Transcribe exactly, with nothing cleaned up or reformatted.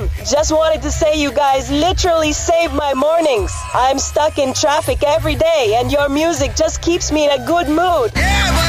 Just wanted to say you guys literally saved my mornings. I'm stuck in traffic every day, and your music just keeps me in a good mood. Yeah,